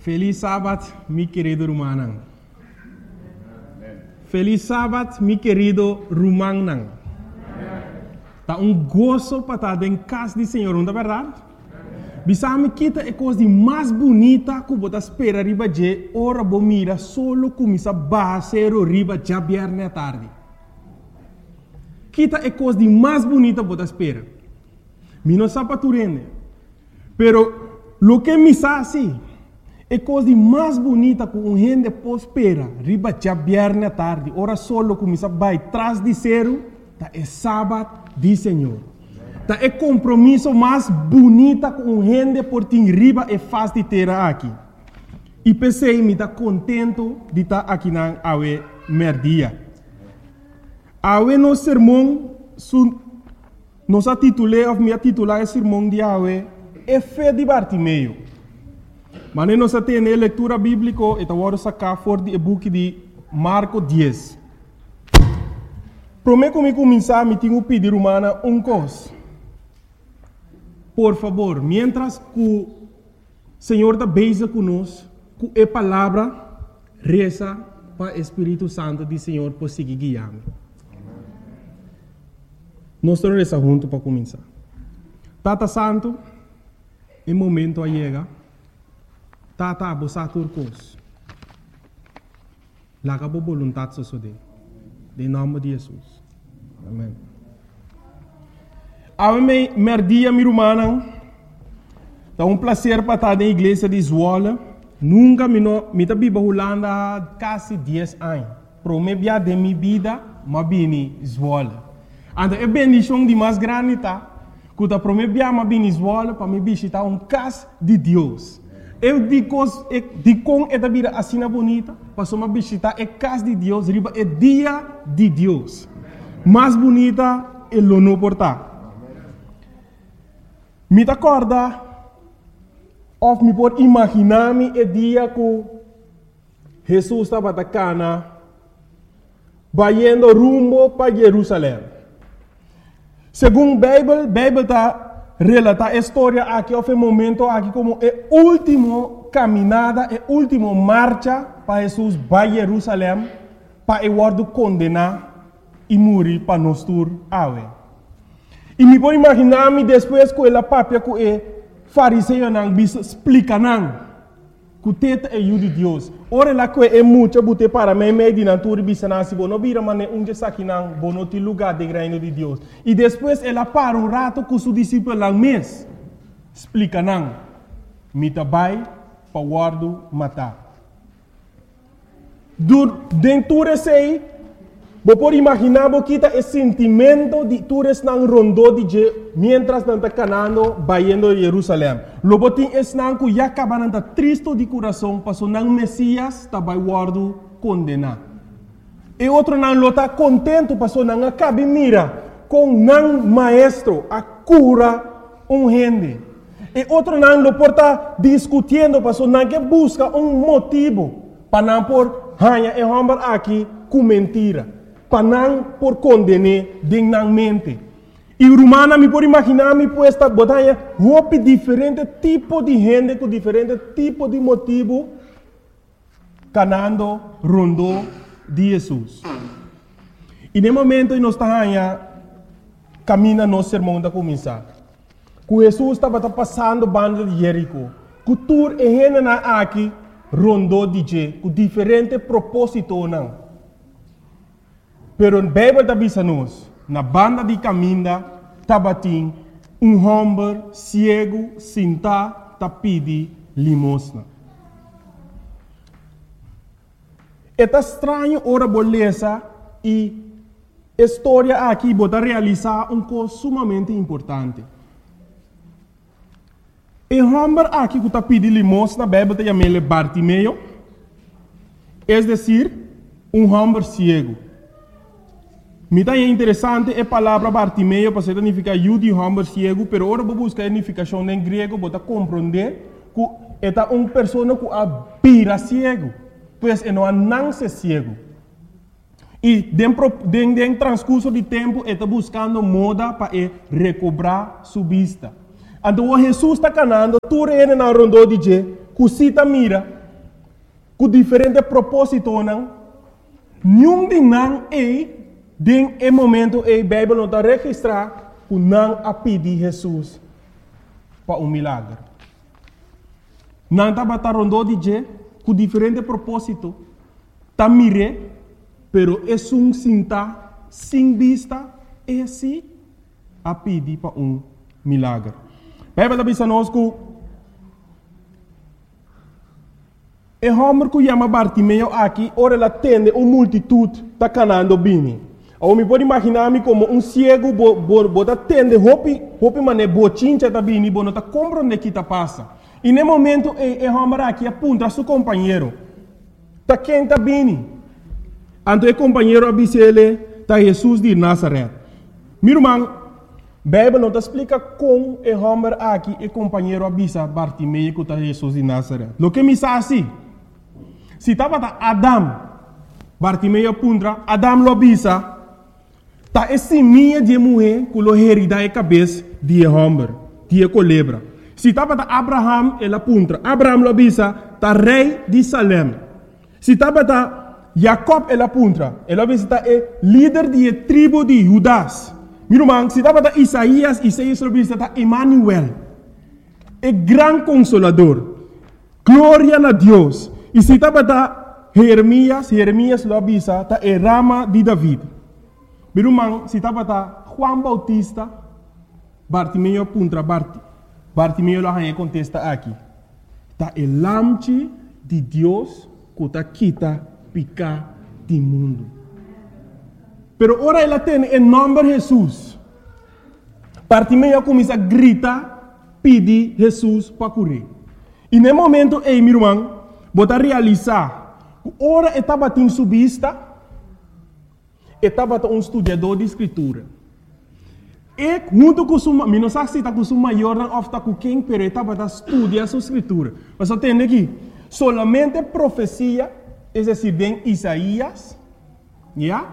Feliz sábado, mi querido Rumanang. Feliz sábado, mi querido Rumanang. Tá gozo para estar em casa do Senhor, não é verdade? Bisame kita é coisa mais bonita que você espera riba de ora bo mira solo começa basero riba já viernes à tarde. Kita é coisa mais bonita que você espera. Mi não sabe turene. Pero lo que me sabe é coisa mais bonita que gente pode esperar riba já viernes à tarde. Ora solo começa vai trás de zero, tá é sábado do Senhor. Tá é compromisso mais bonita com gente por ter riba e faz de ter aqui. E pensei me tá contento de estar aqui na awe merdia. Awe no sermão nos titulei of me titular o sermão de awe é fé de Bartimeu. Mas nós temos a leitura bíblica e agora sacar fora do book de Marco 10. Prometo que começar me tenho pedir humana coisa. Por favor, mientras que o Senhor está beija conosco, com a palavra, reza para o Espírito Santo do Senhor por seguir guiando. Nós estamos rezando juntos para começar. Tata Santo, em momento a chega, Tata abosa turcos. Laga por vontade sosode. Em nome de Jesus. Amém. Ame merdia mi rumanang. É prazer para estar na igreja de Zwolle. Nunca me tá biba Holanda quase 10 anos. Promebia de minha vida, mas bini Zwolle. Então é bendição de mais grande tá. Quando promebia mas bini Zwolle para me visitar casa de Deus. Eu digo com esta vida assim bonita, para me visitar a casa de Deus, riba é dia de Deus. Mais bonita é o não portar. Me acorda, ou me pode imaginar-me o dia que Jesus estava na Cana, indo rumo para Jerusalém. Segundo a Bíblia está relata a história aqui, houve um momento aqui como a última caminhada, a última marcha para Jesus para Jerusalém, para o condenar e morrer para nós tur awe. E me pode imaginar-me depois que ela papia que o fariseu não bisa explica não que o teta é o de Deus. Ora lá que é muito bote para mim meio de natura bisa não se bono vira mané onde saque não bono ti lugar de reino de Deus. E depois ela para rato com seu discípulo lá mês explica não me tabai para guardo matar. Dentro sei você pode imaginar que o sentimento de todos não rondou de mientras não está canando, vaindo a Jerusalém. Logo tem esse não que já acaba não está triste de coração, passou não Messias está vai guardo condenar. E outro não está contente, passou não acaba mira com não maestro a cura gente. E outro não lo porta discutindo, passou não que busca motivo para não por hanha e homem aqui com mentira. Para não por condenar dignamente. E o romano me pode imaginar me puesta botanha roupa diferente tipo de gente com diferente tipo de motivo canando rondou de Jesus. E no momento que nós estamos caminhando nosso sermão da começar. Que Jesus estava passando banda de Jerico. Que tur e gente aqui rondou de Jesus com diferente propósito não. Pero a Bíblia está dizendo na banda de caminho, tabatim, homem cego, sentado, pedi limosna. É estranho ora beleza e a história aqui bota realizar coisa sumamente importante. O homem aqui que está pedindo limosna, a Bíblia chama Bartimeu, é decir, homem cego. Me está interessante a palavra Bartimeu, para significar de homem cego, pero agora vou buscar a significação em grego, para compreender que é uma pessoa que vira cego, pois não nasce cego. E dentro do transcurso de tempo, está buscando moda para recobrar sua vista. Então, Jesus está canando, tu reina na rondô de que cita mira, com diferente propósito, não? Nenhum de não é, em momento, a Bíblia não está registrada, que não a pedir Jesus para milagre. Não está rondou de je, com diferente propósito, está mire, pero é cinta, sem vista, é assim, a pedir para milagre. A Bíblia está dizendo que e homem que chama Bartimeu aqui, ora ela atende uma multitude está canando bem. Eu me pode imaginar-me como cego, bota atende, hopi mané bochincha tá bem, não tá compreendendo o que está passa. E no momento, o homem aqui aponta a seu companheiro. Tá quem tá bem? Então o companheiro avisa ele, tá Jesus de Nazaré. Meu irmão, a Bíblia não te explica como o homem aqui, o companheiro avisa Bartimeu que tá Jesus de Nazaré. O que me diz assim? Se estava Adam, Bartimeu apunta, Adam lo avisa, tá esse minha de mulher que lo herida a cabeça de homem, de culebra. Se estava Abraham, ele apunta, Abraham lo avisa, tá rei de Salem. Se estava Jacob, ele apunta, ele avisa, tá líder de tribo de Judas. Meu irmão, se estava Isaías lo avisa, tá Emmanuel, é grande consolador, glória a Deus. E se estava Jeremias lo avisa, está a rama de David. Meu irmão, se estava Juan Bautista, Bartimeu apunta, Bartimeu lo contesta aqui. Está o lamche de Deus que está quita picar do mundo. Pero ora ela tem o nome de Jesus. Bartimeu começa a gritar, pedir Jesus para curar. E no momento, meu irmão, bota realizar, ora estava em sua vista, estava estudador de escritura. E junto com sua, não sei se está com sua maior ou está com quem, mas estava estudando sua escritura. Mas eu tenho aqui, solamente profecia, é decir, em Isaías, yeah?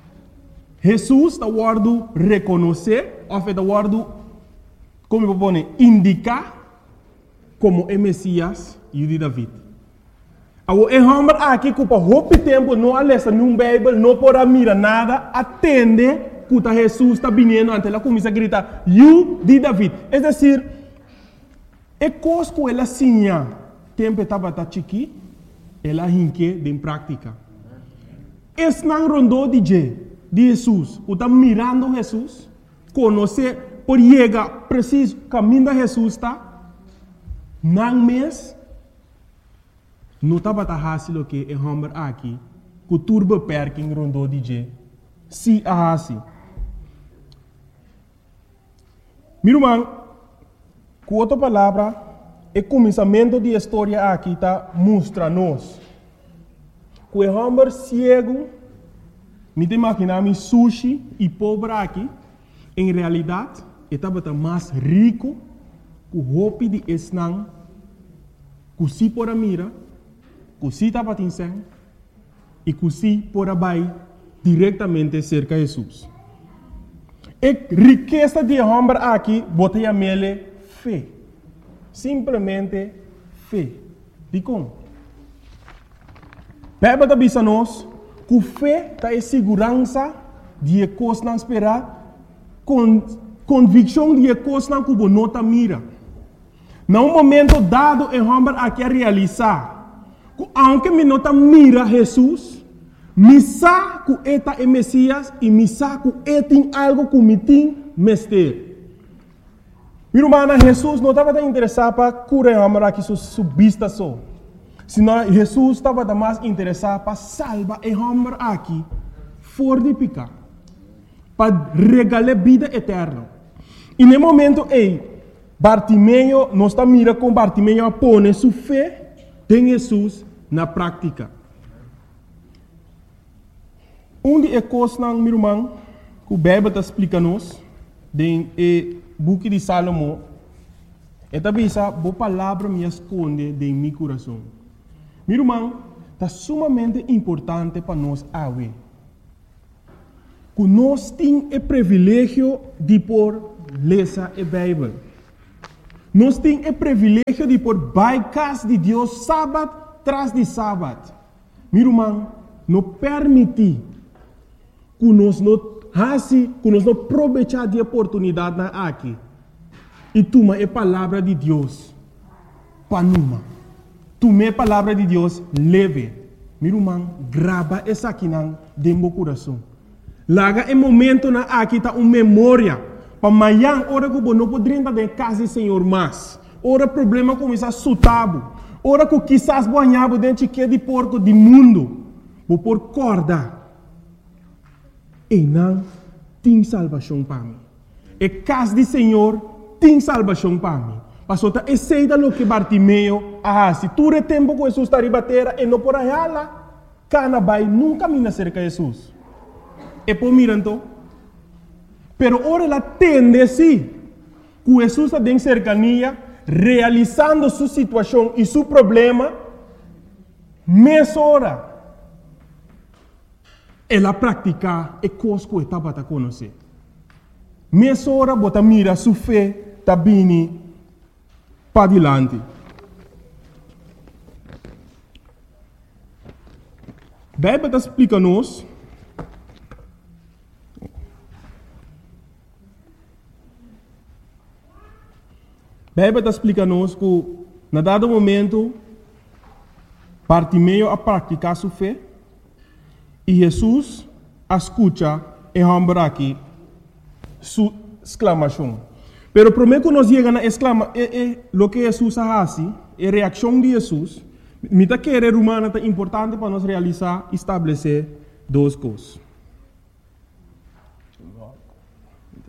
Jesus está guardando reconhecer, ou está guardando, como eu vou indicar, como o Messias e o de David. O homem aqui que por muito tempo não alessa num Bíblia, não pode mirar nada, atende que Jesus está vindo, então ela começa a gritar, "You de David". É decir, é coisa que ela sinha, tempo estava chiqui, ela hinque em prática. Esse não rondou de Jesus, que está mirando Jesus, conhecer, por chegar preciso, caminho de Jesus está, não mês, não estava fácil que o homem aqui, que o turbo perking rondou de se a assim. Meu irmão, com outra palavra, o começamento da história aqui está mostra-nos que o homem cego, me imaginar sushi e pobre aqui, em realidade, estava mais rico que o roupa de esnang, que se por a mira, que se estava atingindo e que se por a vai diretamente cerca de Jesus. A riqueza de homem aqui, botei a mele fé. Simplesmente fé. De como? A Bíblia diz-nos que fé está em segurança de coisas não esperar, convicção de coisas não que não está mira. Num momento dado, o homem aqui a realizar, que aunque me não está mira Jesus, me sabe que está o Messias e me sabe que tem algo que me tem mestre. Meu irmão, Jesus não estava interessado para curar o homem aqui sua vista só. Senão Jesus estava mais interessado para salvar o homem aqui fora de pecado, para regalar vida eterna. E no momento Bartimeu não está mirando com Bartimeu a pôr sua fé em Jesus na prática. De coisas, meu irmão, que o Bíblia está explicando-nos, no book de Salomão, é talvez a boa palavra me esconde de meu coração. Meu irmão, está sumamente importante para nós ver que nós temos o privilégio de por ler a Bíblia. Nós temos o privilégio de por bypass de Deus sábado tras de sábado. Meu irmão, não permite que nós não aproveitar de oportunidade na aqui. E toma a palavra de Deus para numa. Toma a palavra de Deus leve. Meu irmão, grava essa aqui dentro do coração. Laga em momento na aqui tá uma memória. Para amanhã, hora que você não pode entrar em casa do Senhor mais. Hora problema começa a sutabo. Hora que quizás banhava dentro de porco do mundo. Vou por corda. E não tem salvação para mim. E casa do Senhor tem salvação para mim. Passou a aceita o que Bartimeu se tu é tempo que Jesus está ribatera e não por aí lá, cana vai nunca mina cerca de Jesus. E por miranto, pero ora ela tende sim, que Jesus está em cercania, realizando sua situação e seu problema, meia hora. Ela pratica e coisa que estava a conhecer. Meia hora, bota mira sua fé, está bem para adiante. A Bíblia explica-nos que, na dado momento, Bartimeu a praticar sua fé e Jesus escuta e lembra aqui sua exclamação. Pero primeiro que nós chegamos a exclamar, o que Jesus faz, a reação de Jesus, me está querer humana é importante para nós realizar, estabelecer duas coisas.